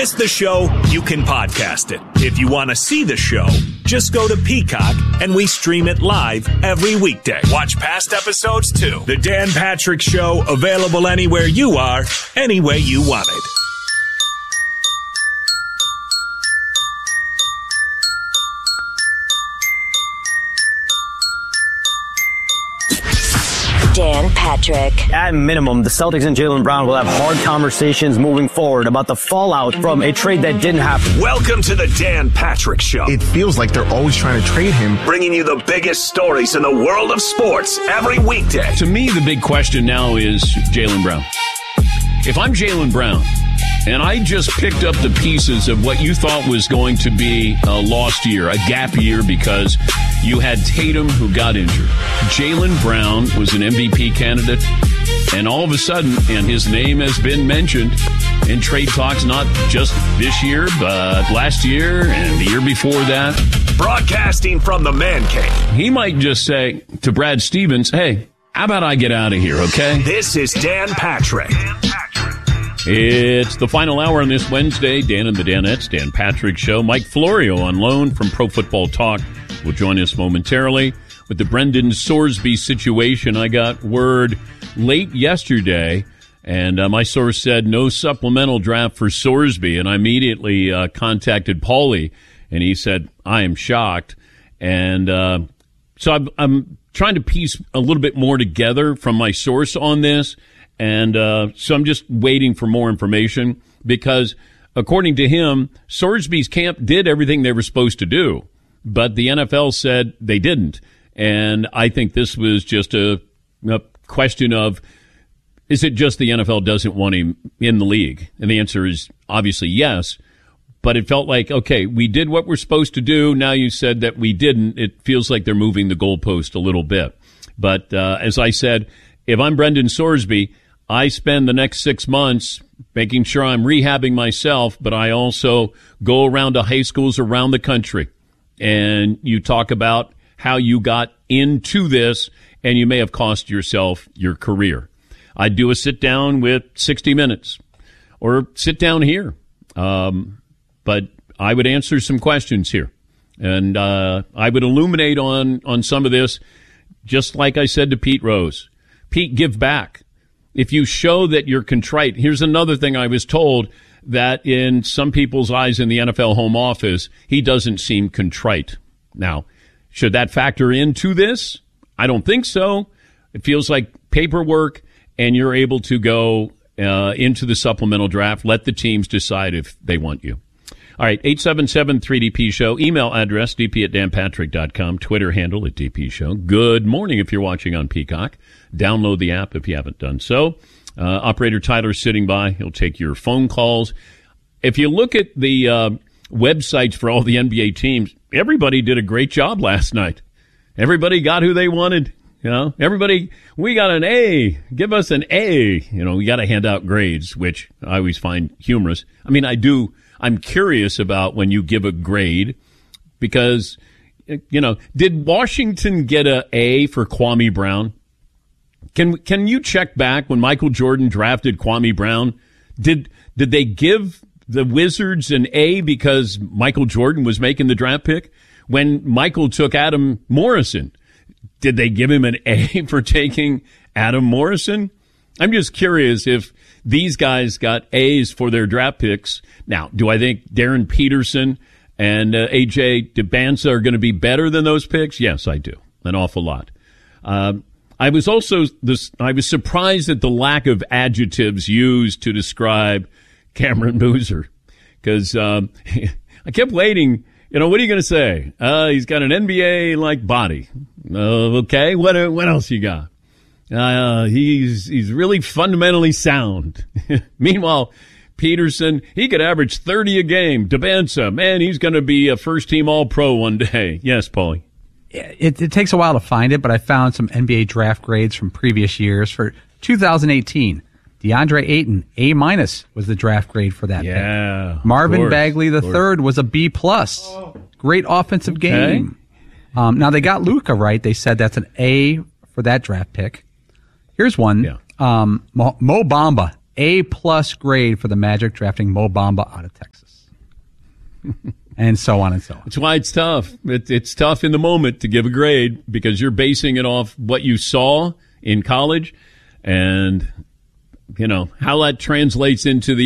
missed the show, you can podcast it. If you want to see the show, just go to Peacock and we stream it live every weekday. Watch past episodes too. The Dan Patrick Show, available anywhere you are, any way you want it. Dan Patrick. At minimum, the Celtics and Jaylen Brown will have hard conversations moving forward about the fallout from a trade that didn't happen. Welcome to the Dan Patrick Show. It feels like they're always trying to trade him. Bringing you the biggest stories in the world of sports every weekday. To me, the big question now is Jaylen Brown. If I'm Jaylen Brown, and I just picked up the pieces of what you thought was going to be a lost year, a gap year, because you had Tatum who got injured. Jaylen Brown was an MVP candidate, and all of a sudden, and his name has been mentioned in trade talks, not just this year, but last year and the year before that. Broadcasting from the Man Cave. He might just say to Brad Stevens, hey, how about I get out of here, okay? This is Dan Patrick. It's the final hour on this Wednesday. Dan and the Danettes, Dan Patrick Show. Mike Florio on loan from Pro Football Talk will join us momentarily. With the Brendan Sorsby situation, I got word late yesterday, and my source said no supplemental draft for Sorsby, and I immediately contacted Paulie, and he said, I am shocked. And so I'm trying to piece a little bit more together from my source on this. And so I'm just waiting for more information because, according to him, Sorsby's camp did everything they were supposed to do, but the NFL said they didn't. And I think this was just a question of, is it just the NFL doesn't want him in the league? And the answer is obviously yes. But it felt like, okay, we did what we're supposed to do. Now you said that we didn't. It feels like they're moving the goalpost a little bit. But as I said, if I'm Brendan Sorsby, I spend the next 6 months making sure I'm rehabbing myself, but I also go around to high schools around the country. And you talk about how you got into this, and you may have cost yourself your career. I'd do a sit-down with 60 Minutes or sit down here. But I would answer some questions here. And I would illuminate on some of this, just like I said to Pete Rose. Pete, give back. If you show that you're contrite, here's another thing I was told, that in some people's eyes in the NFL home office, he doesn't seem contrite. Now, should that factor into this? I don't think so. It feels like paperwork, and you're able to go into the supplemental draft. Let the teams decide if they want you. All right, 877-3DP Show. Email address, dp@danpatrick.com. Twitter handle @DP Show. Good morning if you're watching on Peacock. Download the app if you haven't done so. Operator Tyler's sitting by. He'll take your phone calls. If you look at the websites for all the NBA teams, everybody did a great job last night. Everybody got who they wanted. You know, everybody, we got an A. Give us an A. You know, we got to hand out grades, which I always find humorous. I mean, I do. I'm curious about when you give a grade because, you know, did Washington get an A for Kwame Brown? Can you check back when Michael Jordan drafted Kwame Brown? Did they give the Wizards an A because Michael Jordan was making the draft pick? When Michael took Adam Morrison, did they give him an A for taking Adam Morrison? I'm just curious if these guys got A's for their draft picks. Now, do I think Darren Peterson and A.J. DeBanza are going to be better than those picks? Yes, I do. An awful lot. I was surprised at the lack of adjectives used to describe Cameron Boozer because I kept waiting. You know, what are you going to say? He's got an NBA-like body. Okay, what else you got? He's really fundamentally sound. Meanwhile, Peterson, he could average 30 a game. DeBanza, man, he's going to be a first-team All-Pro one day. Yes, Paulie. It takes a while to find it, but I found some NBA draft grades from previous years. For 2018, DeAndre Ayton, A- was the draft grade for that pick. Marvin Bagley III was a B+. Great offensive game. Now, they got Luka right. They said that's an A for that draft pick. Here's one. Mo Bamba, A+ grade for the Magic drafting Mo Bamba out of Texas. And so on and so on. That's why it's tough. It's tough in the moment to give a grade because you're basing it off what you saw in college and, how that translates into the